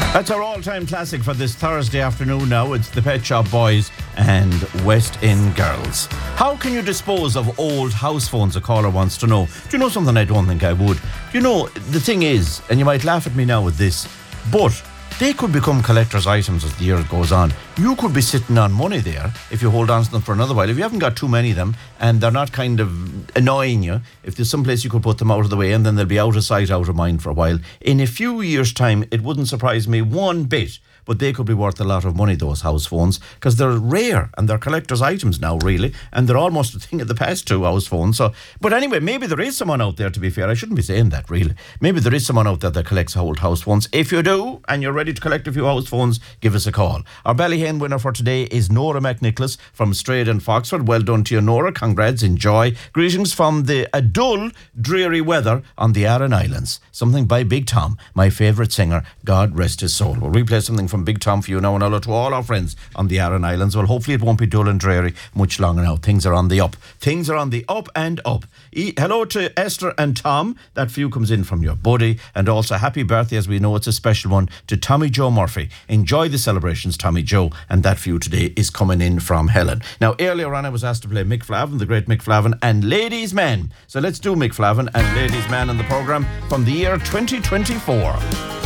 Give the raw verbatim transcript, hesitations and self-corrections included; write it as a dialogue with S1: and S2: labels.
S1: That's our all-time classic for this Thursday afternoon now. It's the Pet Shop Boys and West End Girls. How can you dispose of old house phones, a caller wants to know. Do you know something? I don't think I would. Do you know, the thing is, and you might laugh at me now with this, but they could become collector's items as the year goes on. You could be sitting on money there if you hold on to them for another while. If you haven't got too many of them and they're not kind of annoying you, if there's some place you could put them out of the way and then they'll be out of sight, out of mind for a while. In a few years' time, it wouldn't surprise me one bit, but they could be worth a lot of money, those house phones, because they're rare and they're collector's items now, really, and they're almost a thing of the past, two house phones. So, but anyway, maybe there is someone out there, to be fair. I shouldn't be saying that, really. Maybe there is someone out there that collects old house phones. If you do, and you're ready to collect a few house phones, give us a call. Our Ballyhane winner for today is Nora McNicholas from Strayed and Foxford. Well done to you, Nora. Congrats, enjoy. Greetings from the uh, dull, dreary weather on the Aran Islands. Something by Big Tom, my favourite singer. God rest his soul. We'll replay something from Big Tom for you now, and hello to all our friends on the Aran Islands. Well, hopefully it won't be dull and dreary much longer now. Things are on the up. Things are on the up and up. E- hello to Esther and Tom. That for you comes in from your buddy. And also happy birthday, as we know it's a special one, to Tommy Joe Murphy. Enjoy the celebrations, Tommy Joe. And that for you today is coming in from Helen. Now, earlier on I was asked to play Mick Flavin, the great Mick Flavin, and Ladies Man. So let's do Mick Flavin and Ladies Man in the programme from the year twenty twenty-four.